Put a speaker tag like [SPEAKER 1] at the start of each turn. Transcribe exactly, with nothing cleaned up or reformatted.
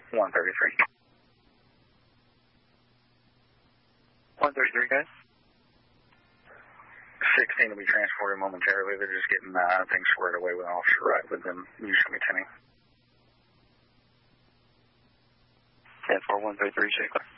[SPEAKER 1] one thirty-three.
[SPEAKER 2] one thirty-three, guys.
[SPEAKER 1] sixteen will be transported momentarily. They're just getting uh, things squared away with Officer Wright with them. You show me, Tenny.
[SPEAKER 2] ten four one thirty-three, check.